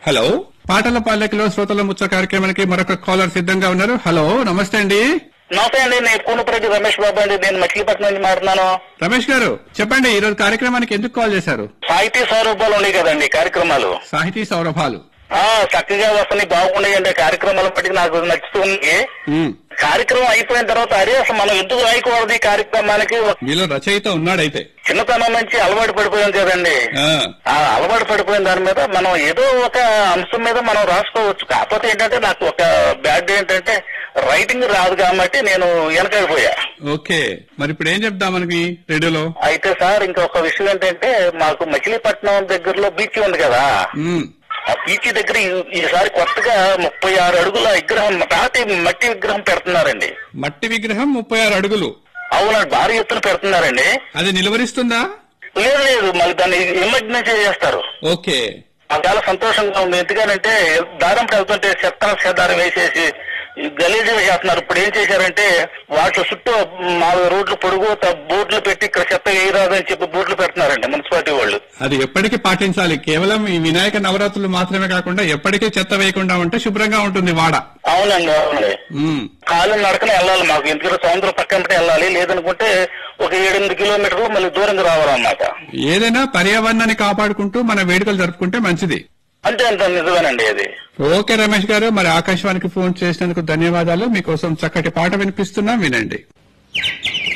Hello, పాటల పాలెకలో శ్రోతల ముచ్చ కార్యక్రమానికి మరొక కాలర్ సిద్ధంగా ఉన్నారు. హలో, నమస్తే అండి. నమస్తే అండి, నేను కూనపరెడ్డి రమేష్ బాబు అండి. నేను మచిలీపట్నం నుంచి మాట్లాడుతున్నాను. రమేష్ గారు చెప్పండి, ఈ రోజు కార్యక్రమానికి ఎందుకు కాల్ చేశారు? సాహితీ సౌరభాలు ఉన్నాయి కదండి కార్యక్రమాలు. సాహితీ సౌరభాలు చక్కగా వస్తున్నాయి, బాగున్నాయండి. కార్యక్రమాల బట్టి నాకు నచ్చుతుంది. కార్యక్రమం అయిపోయిన తర్వాత అరే అసలు మనం ఎందుకు రాయకూడదు ఈ కార్యక్రమానికి? మీలో రచయిత ఉన్నాడైతే చిన్నతనం నుంచి అలవాటు పడిపోయాం కదండి. ఆ అలవాటు పడిపోయిన దాని మీద మనం ఏదో ఒక అంశం మీద మనం రాసుకోవచ్చు. కాకపోతే ఏంటంటే నాకు ఒక బ్యాడ్ ఏంటంటే రైటింగ్ రాదు కాబట్టి నేను వెనకైపోయా. ఓకే, మరి ఇప్పుడు ఏం చెప్దాం మనకి రేడియోలో? అయితే సార్ ఇంకొక విషయం ఏంటంటే మాకు మచిలీపట్నం దగ్గరలో బీచ్ ఉంది కదా, ఆ బీచ్ దగ్గర ఈసారి కొత్తగా 36 అడుగుల విగ్రహం, మట్టి విగ్రహం పెడుతున్నారండి. మట్టి విగ్రహం 36 అడుగులు? అవునండి, భారీ ఎత్తున పెడుతున్నారండి. అది నిలువరిస్తుందా? లేదు లేదు, మళ్ళీ దాన్ని ఇమేజినేట్ చేస్తారు. ఓకే, చాలా సంతోషంగా ఉంది. ఎందుకంటే దారం వెళ్తుంటే చెదారం వేసేసి గలీజుగా చేస్తున్నారు. ఇప్పుడు ఏం చేశారంటే వాటి చుట్టూ 4 రోడ్లు పొడుగు బోర్డులు పెట్టి ఇక్కడ చెత్త వేయరాదని చెప్పి బోర్డులు పెడుతున్నారండి మున్సిపాలిటీ వాళ్ళు. అది ఎప్పటికీ పాటించాలి. కేవలం ఈ వినాయక నవరాత్రులు మాత్రమే కాకుండా ఎప్పటికీ చెత్త వేయకుండా ఉంటే శుభ్రంగా ఉంటుంది వాడ. అవునండి, అవునండి. కాలు నడకనే వెళ్ళాలి మాకు, ఎందుకంటే సముద్రం పక్కన వెళ్ళాలి. లేదనుకుంటే ఒక 7-8 కిలోమీటర్లు మళ్ళీ దూరంగా రావాలన్నమాట. ఏదైనా పర్యావరణాన్ని కాపాడుకుంటూ మన వేడుకలు జరుపుకుంటే మంచిది. అంతే అంత నిజమేనండి అది. ఓకే రమేష్ గారు, మరి ఆకాశవాణికి ఫోన్ చేసినందుకు ధన్యవాదాలు. మీకోసం చక్కటి పాట వినిపిస్తున్నా, వినండి.